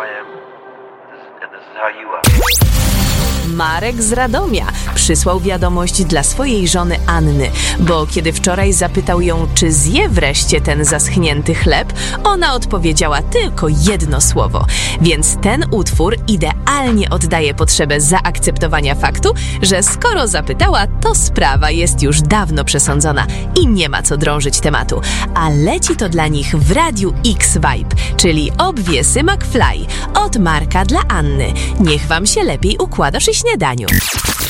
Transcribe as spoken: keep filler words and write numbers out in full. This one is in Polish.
I am, this, and this is how you are. Marek z Radomia przysłał wiadomość dla swojej żony Anny, bo kiedy wczoraj zapytał ją, czy zje wreszcie ten zaschnięty chleb, ona odpowiedziała tylko jedno słowo. Więc ten utwór idealnie oddaje potrzebę zaakceptowania faktu, że skoro zapytała, to sprawa jest już dawno przesądzona i nie ma co drążyć tematu. A leci to dla nich w Radiu X Vibe, czyli obwiesy McFly od Marka dla Anny. Niech wam się lepiej układa przy śniadaniu.